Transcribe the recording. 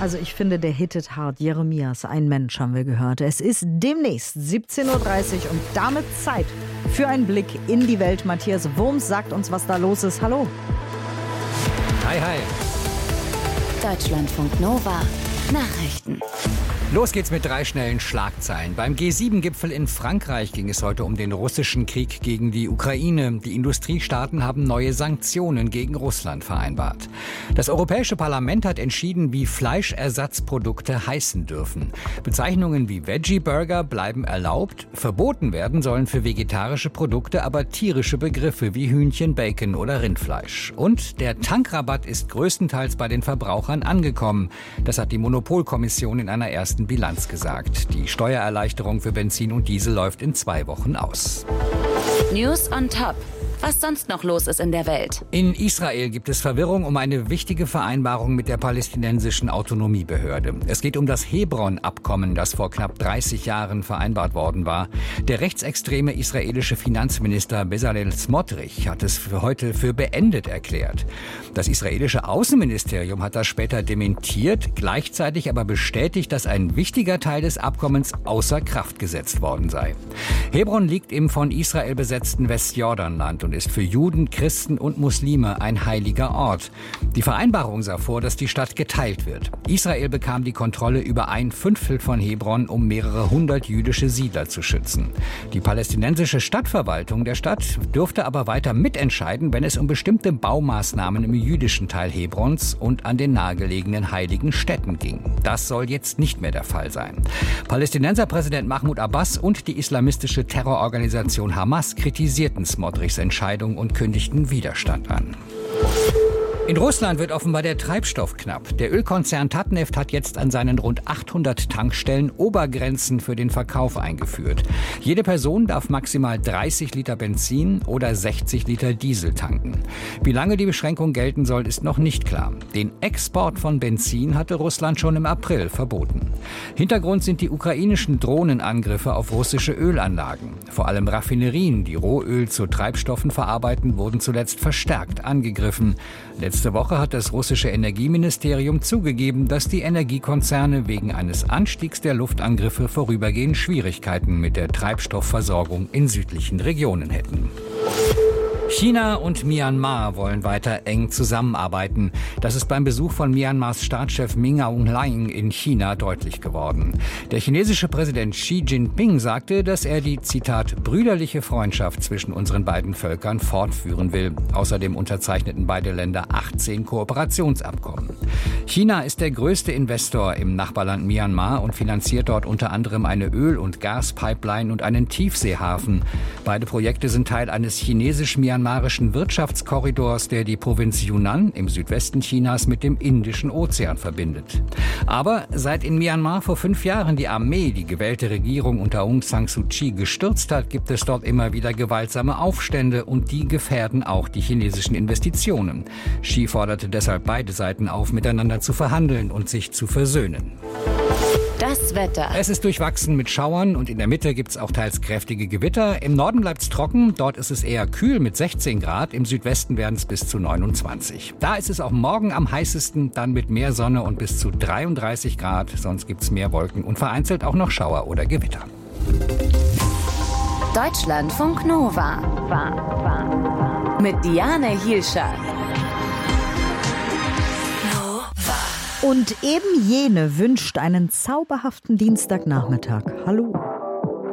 Also ich finde, der hittet hart. Jeremias, ein Mensch, haben wir gehört. Es ist demnächst 17.30 Uhr und damit Zeit für einen Blick in die Welt. Matthias Wurms sagt uns, was da los ist. Hallo. Hi, hi. Deutschlandfunk Nova. Nachrichten. Los geht's mit 3 schnellen Schlagzeilen. Beim G7-Gipfel in Frankreich ging es heute um den russischen Krieg gegen die Ukraine. Die Industriestaaten haben neue Sanktionen gegen Russland vereinbart. Das Europäische Parlament hat entschieden, wie Fleischersatzprodukte heißen dürfen. Bezeichnungen wie Veggie-Burger bleiben erlaubt. Verboten werden sollen für vegetarische Produkte aber tierische Begriffe wie Hühnchen, Bacon oder Rindfleisch. Und der Tankrabatt ist größtenteils bei den Verbrauchern angekommen. Das hat die Monopolkommission in einer ersten Bilanz gesagt. Die Steuererleichterung für Benzin und Diesel läuft in 2 Wochen aus. News on top. Was sonst noch los ist in der Welt. In Israel gibt es Verwirrung um eine wichtige Vereinbarung mit der palästinensischen Autonomiebehörde. Es geht um das Hebron-Abkommen, das vor knapp 30 Jahren vereinbart worden war. Der rechtsextreme israelische Finanzminister Bezalel Smotrich hat es für heute für beendet erklärt. Das israelische Außenministerium hat das später dementiert, gleichzeitig aber bestätigt, dass ein wichtiger Teil des Abkommens außer Kraft gesetzt worden sei. Hebron liegt im von Israel besetzten Westjordanland und ist für Juden, Christen und Muslime ein heiliger Ort. Die Vereinbarung sah vor, dass die Stadt geteilt wird. Israel bekam die Kontrolle über 1/5 von Hebron, um mehrere 100 jüdische Siedler zu schützen. Die palästinensische Stadtverwaltung der Stadt dürfte aber weiter mitentscheiden, wenn es um bestimmte Baumaßnahmen im jüdischen Teil Hebrons und an den nahegelegenen heiligen Städten ging. Das soll jetzt nicht mehr der Fall sein. Palästinenserpräsident Mahmoud Abbas und die islamistische Terrororganisation Hamas kritisierten Smotrichs Entscheidung und kündigten Widerstand an. In Russland wird offenbar der Treibstoff knapp. Der Ölkonzern Tatneft hat jetzt an seinen rund 800 Tankstellen Obergrenzen für den Verkauf eingeführt. Jede Person darf maximal 30 Liter Benzin oder 60 Liter Diesel tanken. Wie lange die Beschränkung gelten soll, ist noch nicht klar. Den Export von Benzin hatte Russland schon im April verboten. Hintergrund sind die ukrainischen Drohnenangriffe auf russische Ölanlagen. Vor allem Raffinerien, die Rohöl zu Treibstoffen verarbeiten, wurden zuletzt verstärkt angegriffen. Letzte Woche hat das russische Energieministerium zugegeben, dass die Energiekonzerne wegen eines Anstiegs der Luftangriffe vorübergehend Schwierigkeiten mit der Treibstoffversorgung in südlichen Regionen hätten. China und Myanmar wollen weiter eng zusammenarbeiten. Das ist beim Besuch von Myanmars Staatschef Min Aung Hlaing in China deutlich geworden. Der chinesische Präsident Xi Jinping sagte, dass er die, Zitat, brüderliche Freundschaft zwischen unseren beiden Völkern fortführen will. Außerdem unterzeichneten beide Länder 18 Kooperationsabkommen. China ist der größte Investor im Nachbarland Myanmar und finanziert dort unter anderem eine Öl- und Gaspipeline und einen Tiefseehafen. Beide Projekte sind Teil eines chinesisch-myanmarischen Wirtschaftskorridors, der die Provinz Yunnan im Südwesten Chinas mit dem Indischen Ozean verbindet. Aber seit in Myanmar vor 5 Jahren die Armee die gewählte Regierung unter Aung San Suu Kyi gestürzt hat, gibt es dort immer wieder gewaltsame Aufstände und die gefährden auch die chinesischen Investitionen. Xi forderte deshalb beide Seiten auf, miteinander zu verhandeln und sich zu versöhnen. Das Wetter. Es ist durchwachsen mit Schauern und in der Mitte gibt es auch teils kräftige Gewitter. Im Norden bleibt es trocken, dort ist es eher kühl mit 16 Grad. Im Südwesten werden es bis zu 29. Da ist es auch morgen am heißesten, dann mit mehr Sonne und bis zu 33 Grad. Sonst gibt es mehr Wolken und vereinzelt auch noch Schauer oder Gewitter. Deutschlandfunk Nova. Mit Diane Hielscher. Und eben jene wünscht einen zauberhaften Dienstagnachmittag. Hallo.